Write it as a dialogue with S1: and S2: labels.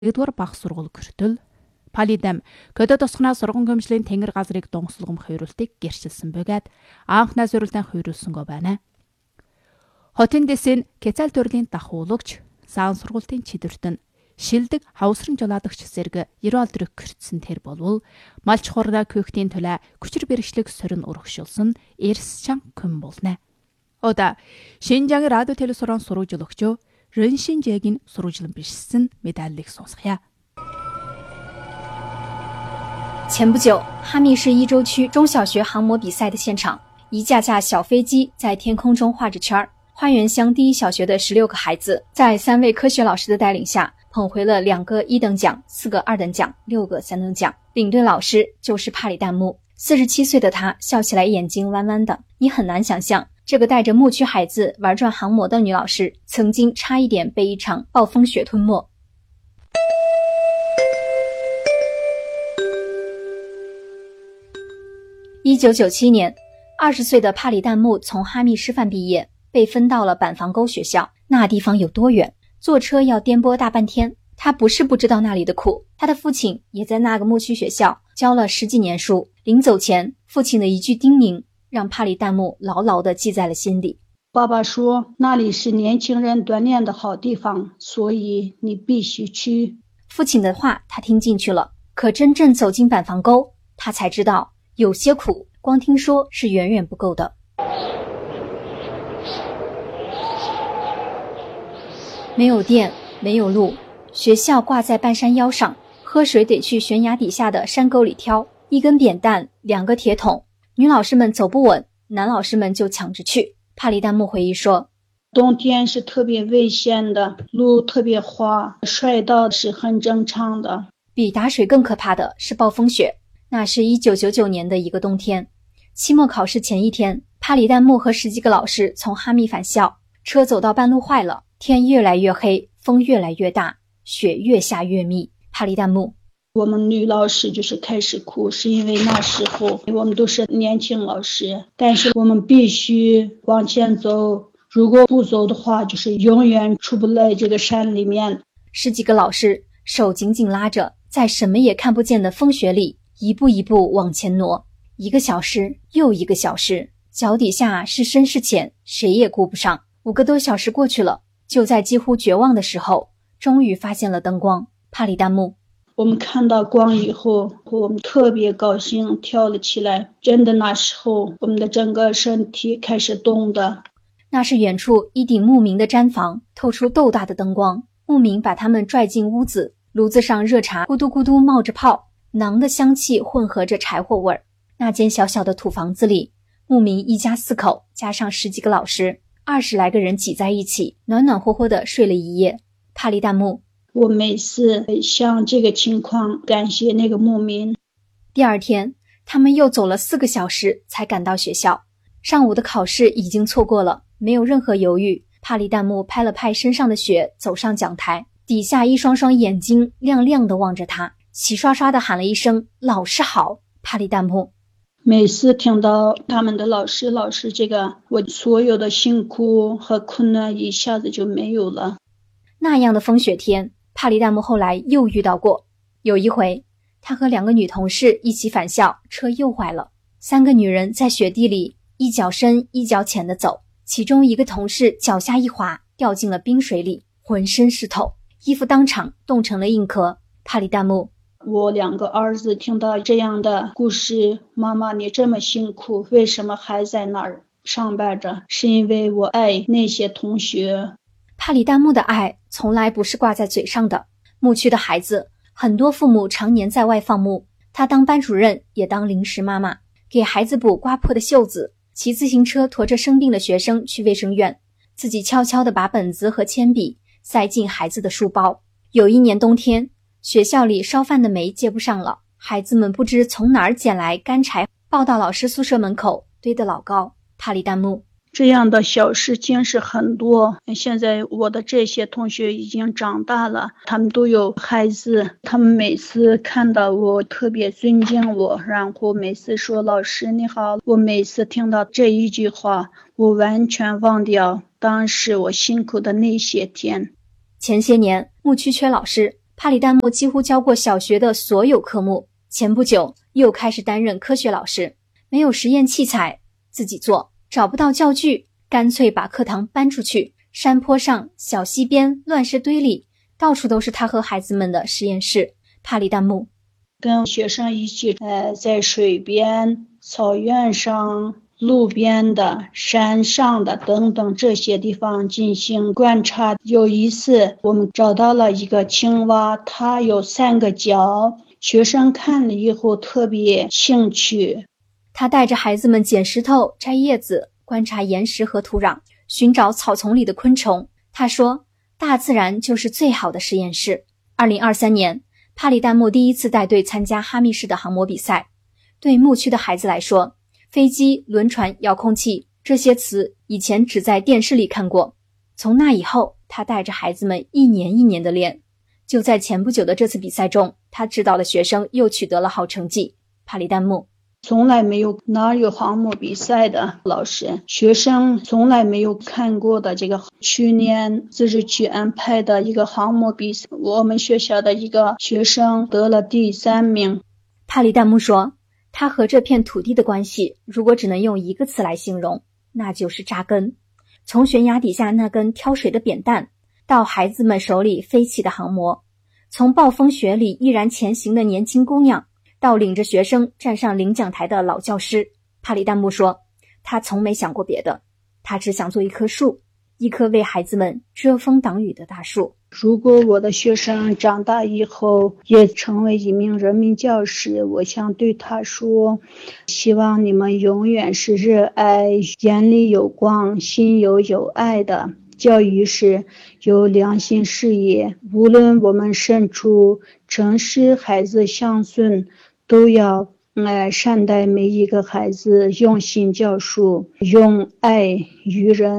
S1: Нэгдүгээр бага сургууль хүртэл Палидам көдө тосгоноо сургууль хөмжлийн тэнгэр газрыг донслогом хойруултыг гэрчилсэн бөгөөд анхнаа зориултан хойруулсангүй байна. Хотын дэсийн Кецал төрлийн дахуулагч саан сургуулийн чидвэртэн шилдэг хавсран жолоодогч зэрэг 90 дрөг гэрчсэн тэр болвол малч хурда көөхтийн төлөө күчир бэрхшлэг сорин урагшуулсан эрс чан күн болно. Ода Шинжаang радио телесуран сурвалжлагч Рэншинжэгийн сурвалжлан бишсэн медаллыг сонсгоё。
S2: 前不久，哈密市伊州区中小学航模比赛的现场，一架架小飞机在天空中画着圈儿。花园乡第一小学的16个孩子，在3位科学老师的带领下，捧回了2个1等奖、4个2等奖、6个3等奖。领队老师就是帕里旦木，47岁的他笑起来眼睛弯弯的，你很难想象，这个带着牧区孩子玩转航模的女老师，曾经差一点被一场暴风雪吞没。1997年，20岁的帕里旦木从哈密师范毕业，被分到了板房沟学校。那地方有多远？坐车要颠簸大半天。他不是不知道那里的苦，他的父亲也在那个牧区学校教了10几年书。临走前，父亲的一句叮咛让帕里旦木牢牢地记在了心里。
S3: 爸爸说，那里是年轻人锻炼的好地方，所以你必须去。
S2: 父亲的话他听进去了，可真正走进板房沟，他才知道有些苦光听说是远远不够的。没有电，没有路，学校挂在半山腰上，喝水得去悬崖底下的山沟里挑，一根扁担，2个铁桶，女老师们走不稳，男老师们就抢着去。帕里旦木回忆说，
S3: 冬天是特别危险的，路特别滑，摔倒是很正常的。
S2: 比打水更可怕的是暴风雪。那是1999年的一个冬天，期末考试前一天，帕里旦木和10几个老师从哈密返校，车走到半路坏了，天越来越黑，风越来越大，雪越下越密。帕里旦木，
S3: 我们女老师就是开始哭，是因为那时候我们都是年轻老师，但是我们必须往前走，如果不走的话，就是永远出不来这个山里面。
S2: 10几个老师手紧紧拉着，在什么也看不见的风雪里一步一步往前挪，1个小时又1个小时，脚底下是深是浅，谁也顾不上。5个多小时过去了，就在几乎绝望的时候，终于发现了灯光。帕里旦木，
S3: 我们看到光以后，我们特别高兴，跳了起来。真的，那时候我们的整个身体开始动的。
S2: 那是远处一顶牧民的毡房，透出豆大的灯光，牧民把他们拽进屋子，炉子上热茶咕嘟咕嘟冒着泡，馕的香气混合着柴火味儿。那间小小的土房子里，牧民一家4口加上10几个老师，20来个人挤在一起，暖暖和和地睡了一夜。帕里旦木，
S3: 我每次想这个情况，感谢那个牧民。
S2: 第二天，他们又走了4个小时才赶到学校。上午的考试已经错过了，没有任何犹豫，帕里旦木拍了拍身上的雪，走上讲台，底下一双双眼睛亮亮地望着他，齐刷刷地喊了一声老师好。帕里旦木，
S3: 每次听到他们的老师这个，我所有的辛苦和困难一下子就没有了。
S2: 那样的风雪天，帕里旦木后来又遇到过。有一回，他和2个女同事一起返校，车又坏了，3个女人在雪地里一脚深一脚浅地走，其中一个同事脚下一滑，掉进了冰水里，浑身湿透，衣服当场冻成了硬壳。帕里旦木，
S3: 我2个儿子听到这样的故事，妈妈你这么辛苦，为什么还在那儿上班着？是因为我爱那些同学。
S2: 帕里旦木的爱从来不是挂在嘴上的。牧区的孩子，很多父母常年在外放牧，他当班主任也当临时妈妈，给孩子补刮破的袖子，骑自行车驮着生病的学生去卫生院，自己悄悄地把本子和铅笔塞进孩子的书包。有一年冬天，学校里烧饭的煤接不上了，孩子们不知从哪儿捡来干柴，抱到老师宿舍门口堆得老高。帕里旦木，
S3: 这样的小事情是很多。现在我的这些同学已经长大了，他们都有孩子，他们每次看到我特别尊敬我，然后每次说老师你好，我每次听到这一句话，我完全忘掉当时我辛苦的那些天。
S2: 前些年牧区缺老师， 帕里旦木几乎教过小学的所有科目，前不久又开始担任科学老师。没有实验器材，自己做，找不到教具，干脆把课堂搬出去，山坡上、小溪边乱石堆里，到处都是他和孩子们的实验室。帕里旦木
S3: 跟学生一起在水边、草原上、路边的、山上的等等这些地方进行观察。有一次我们找到了一个青蛙，它有3个脚，学生看了以后特别兴趣。
S2: 他带着孩子们捡石头、摘叶子，观察岩石和土壤，寻找草丛里的昆虫。他说，大自然就是最好的实验室。2023年，帕里旦木第一次带队参加哈密市的航模比赛。对牧区的孩子来说，飞机、轮船、遥控器这些词以前只在电视里看过。从那以后，他带着孩子们一年一年的练。就在前不久的这次比赛中，他指导的学生又取得了好成绩。帕里旦木
S3: 从来没有哪有航模比赛的老师，学生从来没有看过的这个去年自治区安排的一个航模比赛，我们学校的一个学生得了第3名。
S2: 帕里旦木说，他和这片土地的关系，如果只能用一个词来形容，那就是扎根。从悬崖底下那根挑水的扁担，到孩子们手里飞起的航模，从暴风雪里毅然前行的年轻姑娘，到领着学生站上领奖台的老教师。帕里旦木说，他从没想过别的，他只想做一棵树，一棵为孩子们遮风挡雨的大树。
S3: 如果我的学生长大以后也成为一名人民教师，我想对他说，希望你们永远是热爱、眼里有光、心有爱的。教育是有良心事业，无论我们身处城市，孩子乡村，都要善待每一个孩子，用心教书，用爱育人。